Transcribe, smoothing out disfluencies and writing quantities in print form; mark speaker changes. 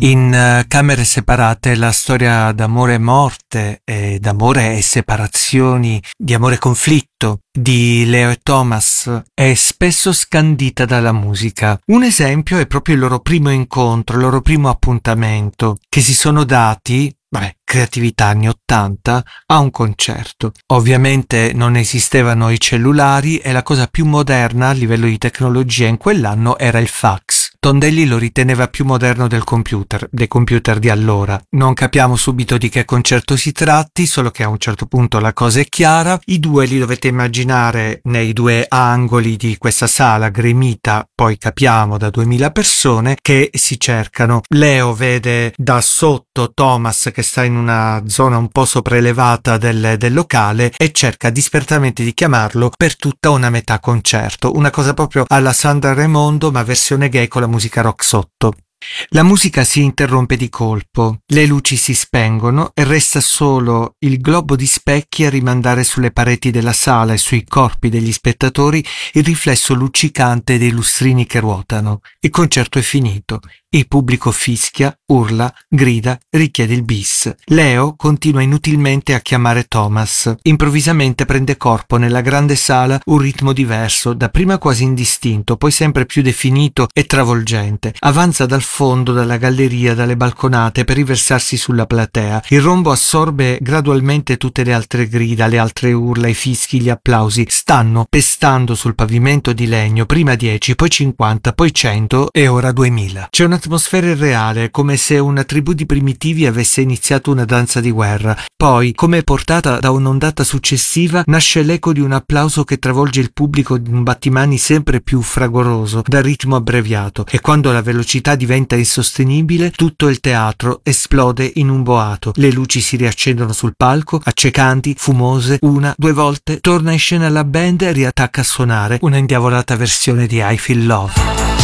Speaker 1: In Camere separate la storia d'amore e morte, d'amore e separazioni, di amore e conflitto di Leo e Thomas è spesso scandita dalla musica. Un esempio è proprio il loro primo incontro, il loro primo appuntamento, che si sono dati, creatività anni '80, a un concerto. Ovviamente non esistevano i cellulari e la cosa più moderna a livello di tecnologia in quell'anno era il fax. Tondelli lo riteneva più moderno dei computer di allora. Non capiamo subito di che concerto si tratti, solo che a un certo punto la cosa è chiara. I due li dovete immaginare nei due angoli di questa sala gremita, poi capiamo da 2000 persone, che si cercano. Leo vede da sotto Thomas che sta in una zona un po' sopraelevata del locale e cerca disperatamente di chiamarlo per tutta una metà concerto. Una cosa proprio alla Sandra Raimondo, ma versione gay con la musica rock sotto. La musica si interrompe di colpo, le luci si spengono e resta solo il globo di specchi a rimandare sulle pareti della sala e sui corpi degli spettatori il riflesso luccicante dei lustrini che ruotano. Il concerto è finito. Il pubblico fischia, urla, grida, richiede il bis. Leo continua inutilmente a chiamare Thomas. Improvvisamente prende corpo nella grande sala un ritmo diverso, dapprima quasi indistinto, poi sempre più definito e travolgente. Avanza dal fondo, dalla galleria, dalle balconate per riversarsi sulla platea. Il rombo assorbe gradualmente tutte le altre grida, le altre urla, i fischi, gli applausi. Stanno pestando sul pavimento di legno, prima 10, poi 50, poi 100 e ora 2000. C'è un'atmosfera irreale, come se una tribù di primitivi avesse iniziato una danza di guerra. Poi, come portata da un'ondata successiva, nasce l'eco di un applauso che travolge il pubblico di un battimani sempre più fragoroso, dal ritmo abbreviato, e quando la velocità diventa insostenibile, tutto il teatro esplode in un boato. Le luci si riaccendono sul palco, accecanti, fumose, una, due volte, torna in scena la band e riattacca a suonare una indiavolata versione di I Feel Love.